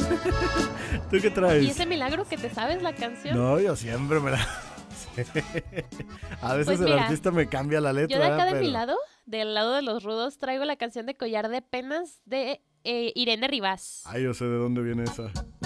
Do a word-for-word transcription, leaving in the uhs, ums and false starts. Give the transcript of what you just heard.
¿Tú qué traes? ¿Y ese milagro que te sabes la canción? No, yo siempre me la... A veces Pues el mira, artista me cambia la letra. Yo de acá de pero... mi lado, del lado de los rudos, traigo la canción de Collar de Penas de eh, Irene Rivas. Ay, yo sé de dónde viene esa.